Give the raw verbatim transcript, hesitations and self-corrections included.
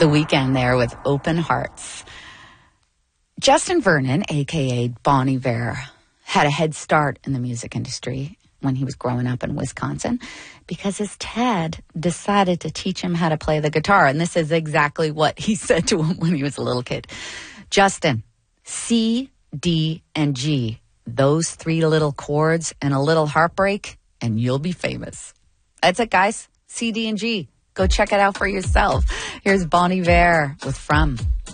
The Weeknd there with Open Hearts. Justin Vernon, a k a. Bon Iver, had a head start in the music industry when he was growing up in Wisconsin because his dad decided to teach him how to play the guitar. And this is exactly what he said to him when he was a little kid. Justin, C, D, and G, those three little chords and a little heartbreak, and you'll be famous. That's it, guys. C, D, and G. Go check it out for yourself. Here's Bon Iver with From.